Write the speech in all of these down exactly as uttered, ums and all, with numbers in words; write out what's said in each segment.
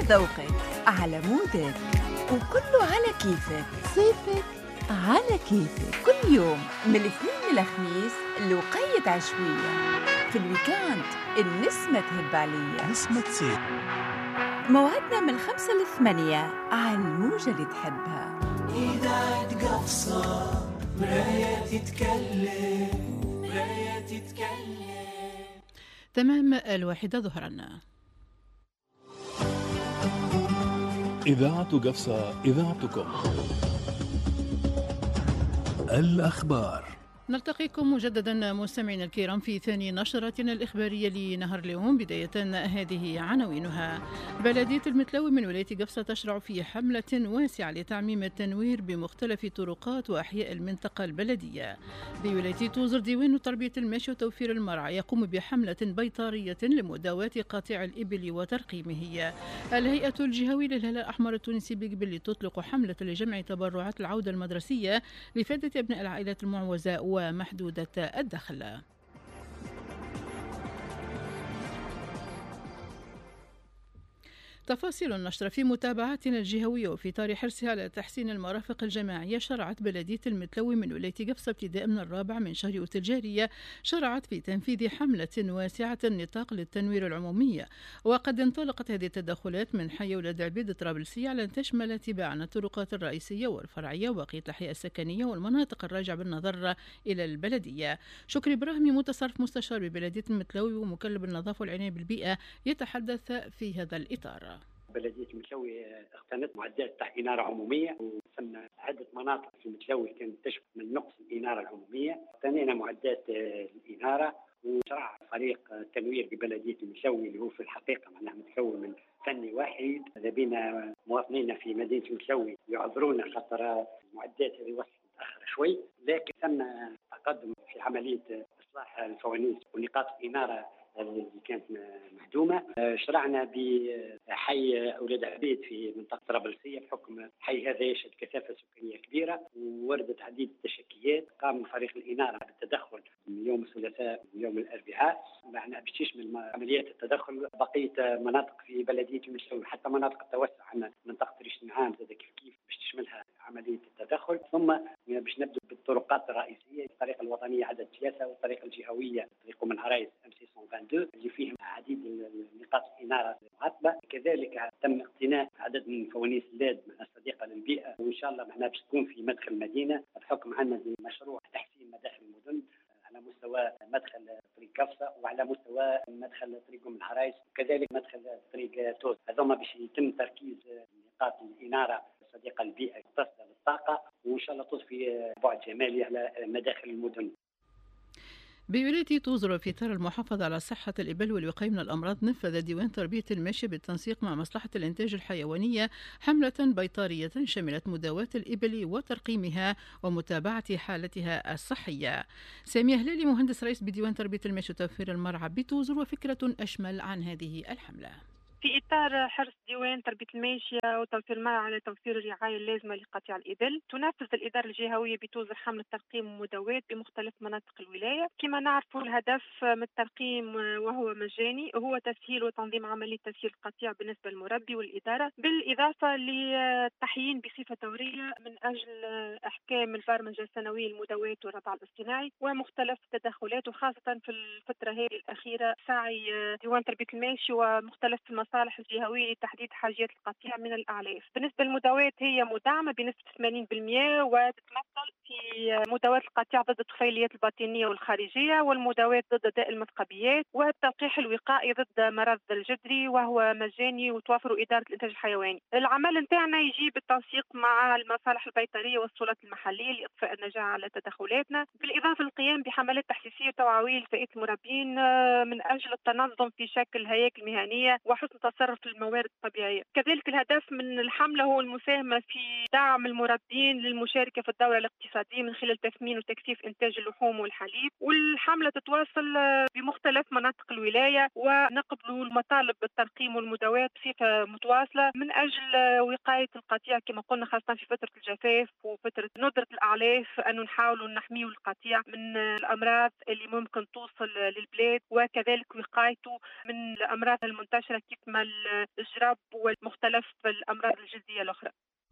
ذوقك على مودك، وكله على كيفك. صيفك على كيفك كل يوم من الاثنين للخميس. الوقيت عشوية في الويكاند النسمة تهب عليا نسمة صيف. موعدنا من الخمسة للثمانية على الموجة اللي تحبها. إذاعة قفصة مراية تتكلم مراية تتكلم. تمام الواحدة ظهرا. إذاعة قفصة إذاعتكم. الأخبار. نلتقيكم مجددا مستمعينا الكرام في ثاني نشرتنا الإخبارية لنهار اليوم. بداية هذه عناوينها: بلدية المتلوي من ولاية قفصة تشرع في حملة واسعة لتعميم التنوير بمختلف طرقات وأحياء المنطقة البلدية. بولاية توزر ديوان تربية الماشي وتوفير المرعى يقوم بحملة بيطارية لمداواة قاطع الإبل وترقيمه. الهيئة الجهوية للهلال الأحمر التونسي بقبل تطلق حملة لجمع تبرعات العودة المدرسية لفائدة أبناء العائلات المعوزة ومحدودة الدخل. تفاصيل النشرة: في متابعاتنا الجهوية وفي إطار حرصها على تحسين المرافق الجماعية، شرعت بلدية المتلوي من ولاية قفصة ابتداء من الرابع من شهر أوت الجارية شرعت في تنفيذ حملة واسعة النطاق للتنوير العمومية. وقد انطلقت هذه التدخلات من حي ولاد عبيد طرابلسية على أن تشمل تباعا الطرقات الرئيسية والفرعية وبقية الأحياء السكنية والمناطق الراجعة بالنظر إلى البلدية. شكري إبراهيمي متصرف مستشار ببلدية المتلوي ومكلف بالنظافة والعناية بالبيئة يتحدث في هذا الإطار. بلدية المتلوي اقتنت معدات تاع إنارة عمومية، وثم عدة مناطق في المتلوي كانت تشكو من نقص الإنارة العمومية. اقتنينا معدات الإنارة، وشرع فريق التنوير ببلدية المتلوي اللي هو في الحقيقة معناها متكون من فني واحد. لدينا مواطنين في مدينة المتلوي يعذرونا خاطر المعدات هذه وصلت متأخرة شوي، لكن تم تقدم في عملية إصلاح الفوانيس ونقاط الإنارة اللي كانت مهدومة. شرعنا بحي أولاد عبيد في منطقة طرابلسية بحكم حي هذا يشهد كثافة سكانية كبيرة ووردت عديد التشكيات. قام فريق الإنارة بالتدخل من يوم الثلاثاء ويوم الأربعاء، معناها باش تشمل عمليات التدخل بقية مناطق في بلدية المتلوي، حتى مناطق التوسع عندنا منطقة ريش النعام زاد كيف كيف باش تشملها عملية التدخل. ثم باش نبدأ بالطرقات الرئيسية، الطريقة الوطنية عدد ثلاثة والطريقة الجهوية طريق من عرايس ام سي مئتين واثنين وعشرين اللي فيهم عديد نقاط الإنارة المعطبة. كذلك تم اقتناء عدد من فوانيس اللاد الصديقة للبيئة، وإن شاء الله معنا باش تكون في مدخل المدينة بحكم عندنا مشروع تحسين مداخل المدن على مستوى مدخل طريق قفصة وعلى مستوى مدخل طريق من عرايس وكذلك مدخل طريق توز. هذوما باش يتم تركيز نقاط الإنارة الصديقة للبيئة المتصلة للطاقة، وإن شاء الله تضفي بعد جمالي على مداخل المدن. بولاية توزر في إطار المحافظة على صحة الإبل والوقاية من الأمراض، نفذ ديوان تربية الماشية بالتنسيق مع مصلحة الإنتاج الحيوانية حملة بيطارية شملت مداواة الإبل وترقيمها ومتابعة حالتها الصحية. سامي هلالي مهندس رئيس بديوان تربية الماشية وتوفير المرعى بتوزر وفكرة أشمل عن هذه الحملة. في إطار حرص ديوان تربية الماشية وتوفير المرعى على توفير الرعاية اللازمة لقطيع الإبل، تنفذ الإدارة الجهوية بتوزر حملة ترقيم ومداواة بمختلف مناطق الولاية. كما نعرف الهدف من الترقيم وهو مجاني هو تسهيل وتنظيم عملية تسهيل القطيع بالنسبة للمربي والإدارة، بالإضافة للتحيين بصفة دورية من أجل أحكام البرمجة السنوية للمداواة والرضع الاصطناعي ومختلف التدخلات، وخاصة في الفترة هذه الأخيرة سعي ديوان تربية الماشية ومختلف المصالح المصالح الجهوية لتحديد حاجيات القطيع من الأعلاف. بالنسبة للمداوات هي مدعمة بنسبة ثمانين بالمئة وتتمثل في مداواة القطيع ضد الطفيليات الباطنية والخارجية، والمداواة ضد داء المثقبيات، والتلقيح الوقائي ضد مرض الجدري وهو مجاني وتوفر إدارة الإنتاج الحيواني. العمل نتاعنا يجي بالتنسيق مع المصالح البيطرية والسلطات المحلية لإطفاء النجاعة على تدخلاتنا، بالإضافة للقيام بحملات تحسيسية وتوعوية لفئة المربين من أجل التنظم في شكل هياكل مهنية وحسن تصرف في الموارد الطبيعية. كذلك الهدف من الحملة هو المساهمة في دعم المربين للمشاركة في الدورة الاقتصادية الاقتصادي من خلال تثمين وتكثيف إنتاج اللحوم والحليب. والحملة تتواصل بمختلف مناطق الولاية، ونقبلوا المطالب بالترقيم والمداواة بصفة متواصلة من أجل وقاية القطيع كما قلنا، خاصة في فترة الجفاف وفترة ندرة الأعلاف، أنه نحاولوا نحميوا القطيع من الأمراض اللي ممكن توصل للبلاد، وكذلك وقايته من الأمراض المنتشرة كما الجرب ومختلف الأمراض الجلدية الأخرى.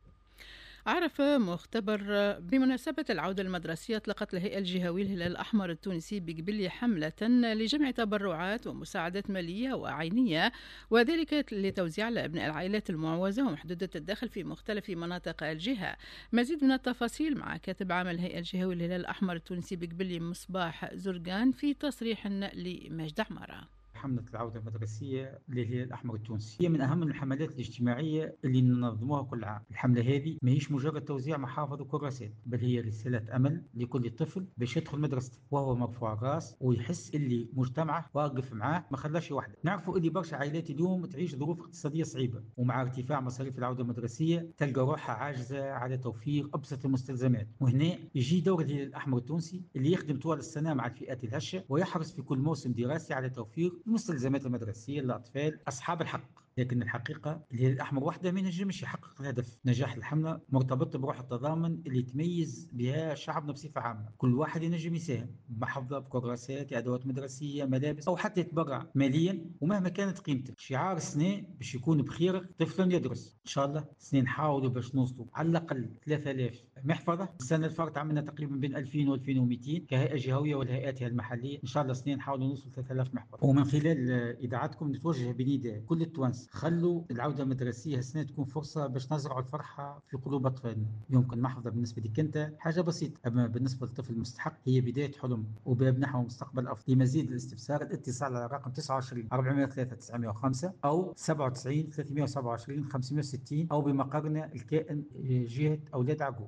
عرف مختبر بمناسبة العودة المدرسية أطلقت الهيئة الجهوية الهلال الأحمر التونسي بقبلية حملة لجمع تبرعات ومساعدات مالية وعينية، وذلك لتوزيع على أبناء العائلات المعوزة ومحدودة الدخل في مختلف مناطق الجهة. مزيد من التفاصيل مع كاتب عام الهيئة الجهوية الهلال الأحمر التونسي بقبلية مصباح زرقان في تصريح لمجد عمارة. حملة العودة المدرسية للهلال الأحمر التونسي هي من أهم الحملات الاجتماعية اللي ننظموها كل عام. الحملة هذه ما هيش مجرد توزيع محافظ وكراسات، بل هي رسالة أمل لكل طفل باش يدخل مدرسته وهو مرفوع الراس ويحس اللي مجتمعه واقف معاه ما خلاش وحده. نعرفوا اللي برشا عائلات اليوم تعيش ظروف اقتصادية صعيبة، ومع ارتفاع مصاريف العودة المدرسية تلقى روحها عاجزة على توفير أبسط المستلزمات. وهنا يجي دور الهلال الأحمر التونسي اللي يخدم طوال السنة مع الفئات الهشة، ويحرص في كل موسم دراسي على توفير المستلزمات المدرسية للأطفال أصحاب الحق. لكن الحقيقة الهلال الأحمر وحده ما ينجمش يحقق الهدف. نجاح الحملة مرتبط بروح التضامن اللي يتميز بها شعبنا بصفة عامة. كل واحد ينجم يساهم بمحفظة، بكراسات، أدوات مدرسية، ملابس، أو حتى يتبرع ماليا ومهما كانت قيمته. شعار السنة باش يكون بخير طفل يدرس. إن شاء الله السنة نحاولوا باش نوصلوا على الأقل ثلاثة آلاف محفظة. السنة الفارطة عملنا تقريبا بين ألفين و ألفين ومئتين كهيئة جهوية والهيئات المحلية. إن شاء الله السنة نحاولوا نوصل ثلاثة آلاف محفظة. ومن خلال إذاعتكم نتوجه بنداء كل التوانسة، خلوا العودة المدرسية السنة تكون فرصة باش نزرعوا الفرحة في قلوب أطفالنا. يمكن محفظة بالنسبة لك أنت حاجة بسيطة، أما بالنسبة للطفل المستحق هي بداية حلم وباب نحو مستقبل أفضل. لمزيد الاستفسار الاتصال على رقم تسعة وعشرين أربعمائة وثلاثة تسعمائة وخمسة أو سبعة وتسعين ثلاثمائة وسبعة وعشرين خمسمائة وستين أو بمقرنا الكائن جهة أولاد عقوب.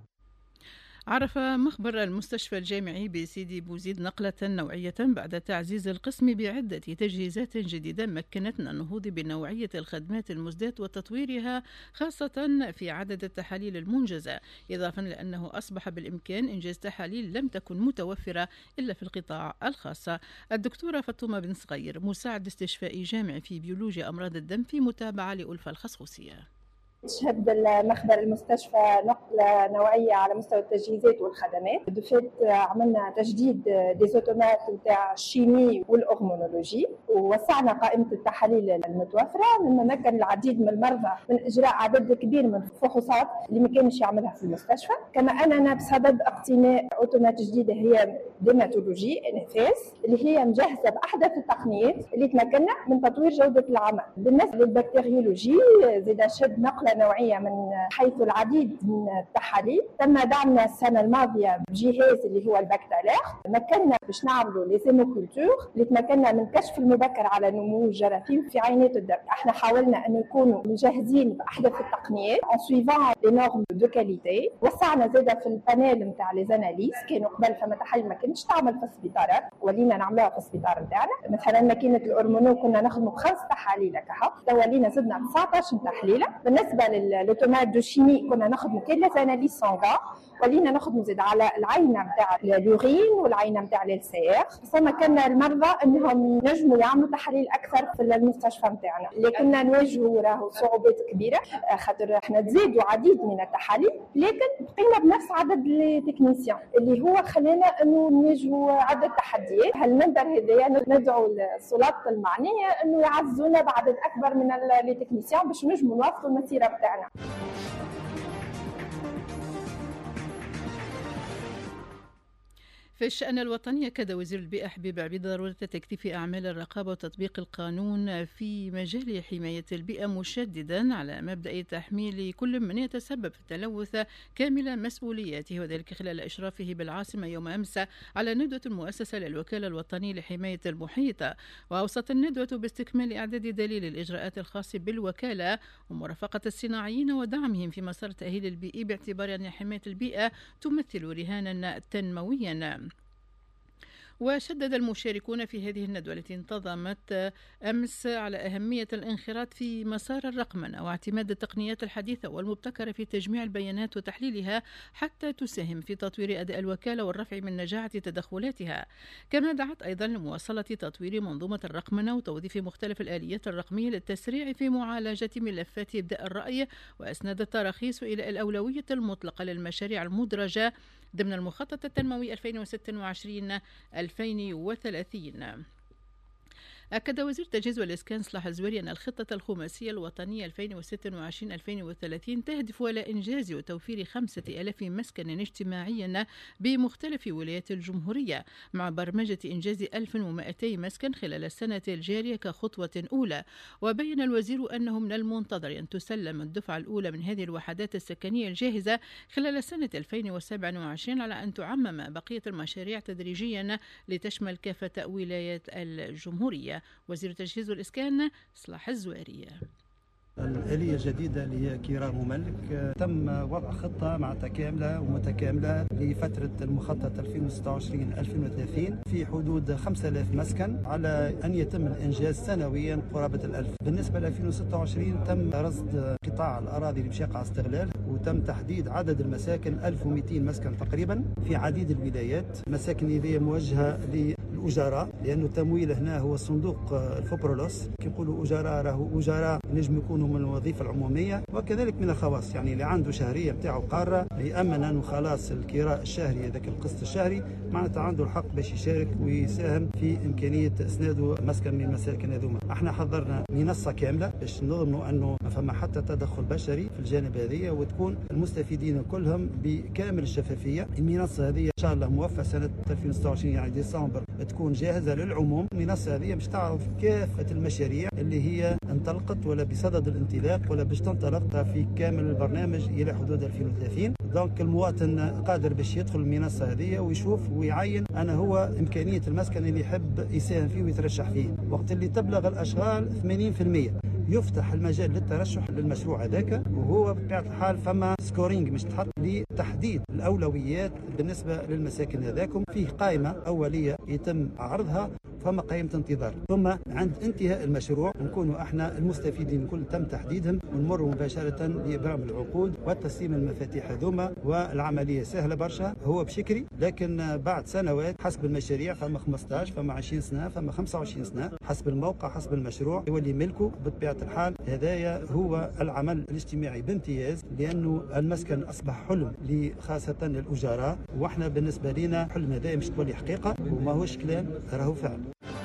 عرف مخبر المستشفى الجامعي بسيدي بوزيد نقلة نوعية بعد تعزيز القسم بعدة تجهيزات جديدة مكنت من النهوض بنوعية الخدمات المزدات وتطويرها، خاصة في عدد التحاليل المنجزة، إضافة لأنه أصبح بالإمكان إنجاز تحاليل لم تكن متوفرة إلا في القطاع الخاص. الدكتورة فاطمة بن صغير مساعد استشفائي جامعي في بيولوجيا أمراض الدم في متابعة لألفة الخصوصية. تشهد المخبر المستشفى نقلة نوعية على مستوى التجهيزات والخدمات. دفات عملنا تجديد ديزوتومات نتاع الشيمي والأغمونولوجي، ووسعنا قائمة التحاليل المتوفرة، مما مكن العديد من المرضى من إجراء عدد كبير من الفحوصات اللي ما كانش يعملها في المستشفى. كما أننا بصدد اقتناء أوتومات جديدة هي ديماتولوجي انفاس اللي هي مجهزة بأحدث التقنيات اللي تمكننا من تطوير جودة العمل. بالنسبة للبكتيريولوجي زاد شد نقلة نوعية من حيث العديد من التحاليل. تم دعمنا السنة الماضية بجهاز اللي هو البكتلاخ، مكننا باش نعملوا لي زيموكولتور اللي تمكننا من كشف المبكر على نمو الجراثيم في عينات الدم. احنا حاولنا أن نكونوا مجهزين بأحدث التقنيات en suivant les normes de qualité. وسعنا زادة في البانيل نتاع لي زاناليز، كانوا قبل فما تحاليل ما كانتش تعمل في السبيطارات، ولينا نعملوها في السبيطار نتاعنا. مثلا ماكينة الأورمونو كنا نخدموا بخمس تحاليل كها، تولينا زدنا تسعطاش تحليلة. بالنسبة للأوتومات دو شيمي كنا نخدموا كل لي زاناليز سانغا، ولينا نخدموا زاد على العينة نتاع اليورين والعينة نتاع السير. فما كان المرضى انهم نجموا يعملوا تحاليل اكثر في المستشفى نتاعنا، اللي كنا نواجهوا راهو صعوبات كبيره خاطر احنا تزيدوا عديد من التحاليل، لكن بقينا بنفس عدد لي تكنيسيان اللي هو خلانا انه نواجهوا عدة تحديات. هالمنبر هذايا ندعو السلطات المعنيه انه يعزونا بعدد اكبر من لي تكنيسيان باش نجموا نواصلوا المسيره بتاعنا. في الشأن الوطني أكد وزير البيئة حبيب عبيد ضرورة تكثيف أعمال الرقابة وتطبيق القانون في مجال حماية البيئة، مشددا على مبدأ تحميل كل من يتسبب في التلوث كامل مسؤولياته، وذلك خلال إشرافه بالعاصمة يوم أمس على ندوة المؤسسة للوكالة الوطنية لحماية المحيط. وأوصت الندوة باستكمال إعداد دليل الإجراءات الخاص بالوكالة ومرافقة الصناعيين ودعمهم في مسار التأهيل البيئي، باعتبار أن حماية البيئة تمثل رهانا تنمويا. وشدد المشاركون في هذه الندوة التي انتظمت أمس على أهمية الانخراط في مسار الرقمنة واعتماد التقنيات الحديثة والمبتكرة في تجميع البيانات وتحليلها حتى تساهم في تطوير أداء الوكالة والرفع من نجاعة تدخلاتها. كما دعت أيضا لمواصلة تطوير منظومة الرقمنة وتوظيف مختلف الآليات الرقمية للتسريع في معالجة ملفات إبداء الرأي، وأسند التراخيص إلى الأولوية المطلقة للمشاريع المدرجة ضمن المخطط التنموي ألفين وستة وعشرين ألفين وثلاثين. أكد وزير التجهيز والإسكان صلاح الزويري أن الخطة الخماسية الوطنية ألفين وستة وعشرين ألفين وثلاثين تهدف إلى إنجاز وتوفير خمسة آلاف مسكن اجتماعي بمختلف ولايات الجمهورية، مع برمجة إنجاز ألف ومئتين مسكن خلال السنة الجارية كخطوة أولى. وبين الوزير أنه من المنتظر أن تسلم الدفعة الأولى من هذه الوحدات السكنية الجاهزة خلال السنة ألفين وسبعة وعشرين، على أن تعمم بقية المشاريع تدريجيا لتشمل كافة ولايات الجمهورية. وزير التجهيز والإسكان صلاح الزويري. الآلية الجديدة اللي هي كرام مملك تم وضع خطة معناتها كاملة ومتكاملة لفترة المخطط ألفين وستة وعشرين ألفين وثلاثين في حدود خمسة آلاف مسكن، على أن يتم الإنجاز سنويا قرابة الألف. بالنسبة ل ألفين وستة وعشرين تم رصد قطاع الأراضي اللي بشاق على استغلال، وتم تحديد عدد المساكن ألف ومئتين مسكن تقريبا في عديد الولايات. المساكن هذه موجهة للأجراء، لأنه التمويل هنا هو صندوق الفوبرولوس. كي نقولوا أجراء راهو أجراء نجم يكونوا من الوظيفة العمومية وكذلك من الخواص، يعني اللي عنده شهرية بتاعه قارة يأمن أنه خلاص الكراء الشهري هذاك القسط الشهري معناتها عنده الحق باش يشارك ويساهم في إمكانية إسناده مسكن من المساكن هذوما. احنا حضرنا منصة كاملة باش نضمنوا أنه ما فما حتى تدخل بشري في الجانب هذه، وتكون المستفيدين كلهم بكامل الشفافية. المنصة هذه إن شاء الله موفى سنة ألفين وستة وعشرين يعني ديسمبر تكون جاهزة للعموم. المنصة هذه باش تعرض كافة المشاريع اللي هي انطلقت ولا بصدد الانطلاق ولا باش تنطلق في كامل البرنامج إلى حدود ألفين وثلاثين. دونك المواطن قادر باش يدخل المنصة هذه ويشوف ويعين أنا هو إمكانية المسكن اللي يحب يساهم فيه ويترشح فيه. وقت اللي تبلغ الأشغال ثمانين بالمئة يفتح المجال للترشح للمشروع هذاك، وهو بطبيعة الحال فما سكورينج مش تحط لتحديد الأولويات بالنسبة للمساكن هذاكم. فيه قائمة أولية يتم عرضها، فما قائمة انتظار، ثم عند انتهاء المشروع نكونوا احنا المستفيدين كل تم تحديدهم ونمر مباشرة لإبرام العقود وتسليم المفاتيح هذوما. والعملية سهلة برشا، هو بشكري، لكن بعد سنوات حسب المشاريع فما خمسطاش فما عشرين سنة فما خمسة وعشرين سنة حسب الموقع حسب المشروع يولي ملكه. بطبيعة الحال هذايا هو العمل الاجتماعي بامتياز، لأنه المسكن أصبح حلم خاصة للأجراء، واحنا بالنسبة لنا حلم هذايا مش تولي حقيقة وما هوش كلام، راهو فعل.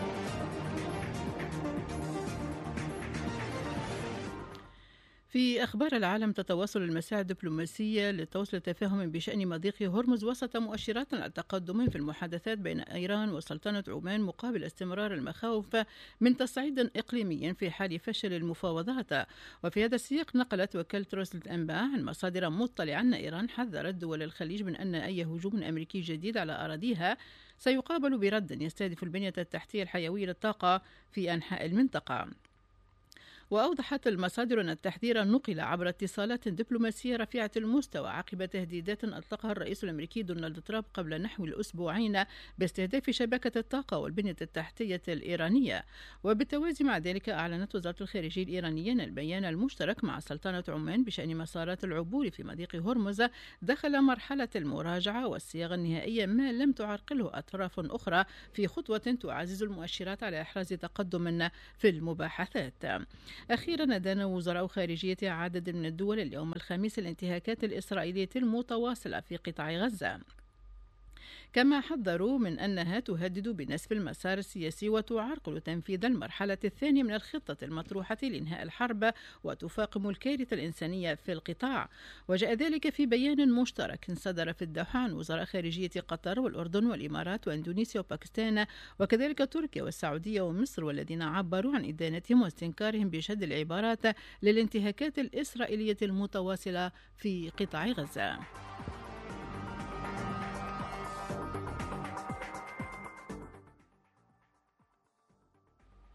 في أخبار العالم، تتواصل المساعي الدبلوماسية لتوصل التفاهم بشأن مضيق هرمز وسط مؤشرات على تقدم في المحادثات بين إيران وسلطنة عمان مقابل استمرار المخاوف من تصعيد إقليمي في حال فشل المفاوضات. وفي هذا السياق نقلت وكالة رويترز الأنباء عن مصادر مطلعة أن إيران حذرت دول الخليج من أن أي هجوم أمريكي جديد على أراضيها سيقابل برد يستهدف البنية التحتية الحيوية للطاقة في أنحاء المنطقة. وأوضحت المصادر أن التحذير نقل عبر اتصالات دبلوماسية رفيعة المستوى عقب تهديدات أطلقها الرئيس الأمريكي دونالد ترامب قبل نحو الأسبوعين باستهداف شبكة الطاقة والبنية التحتية الإيرانية. وبالتوازي مع ذلك أعلنت وزارة الخارجية الإيرانية أن البيان المشترك مع سلطنة عمان بشأن مسارات العبور في مضيق هرمز دخل مرحلة المراجعة والصياغة النهائية، ما لم تعرقله أطراف أخرى في خطوة تعزز المؤشرات على إحراز تقدم في المباحثات. أخيرا أدان وزراء خارجية عدد من الدول اليوم الخميس الانتهاكات الإسرائيلية المتواصلة في قطاع غزة، كما حذروا من أنها تهدد بنسف المسار السياسي وتعرقل تنفيذ المرحلة الثانية من الخطة المطروحة لإنهاء الحرب وتفاقم الكارثة الإنسانية في القطاع. وجاء ذلك في بيان مشترك صدر في الدوحة عن وزراء خارجية قطر والأردن والإمارات وإندونيسيا وباكستان وكذلك تركيا والسعودية ومصر، والذين عبروا عن إدانتهم واستنكارهم بشد العبارات للانتهاكات الإسرائيلية المتواصلة في قطاع غزة.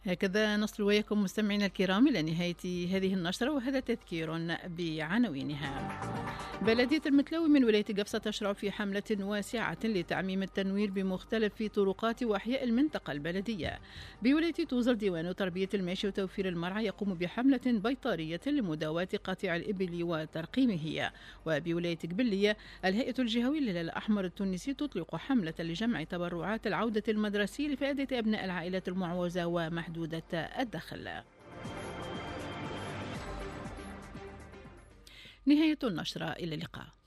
هكذا نصل وياكم مستمعينا الكرام إلى نهاية هذه النشرة، وهذا تذكير بعناوينها. بلدية المتلوي من ولاية قفصة تشرع في حملة واسعة لتعميم التنوير بمختلف طرقات وأحياء المنطقة البلدية. بولاية توزر ديوان تربية الماشي وتوفير المرعى يقوم بحملة بيطارية لمداواة قطيع الإبل وترقيمه. وبولاية قبلية الهيئة الجهوية للهلال الأحمر التونسي تطلق حملة لجمع تبرعات العودة المدرسية لفائدة أبناء العائلات المعوزة ومحدودة الدخل. نهاية النشرة، إلى اللقاء.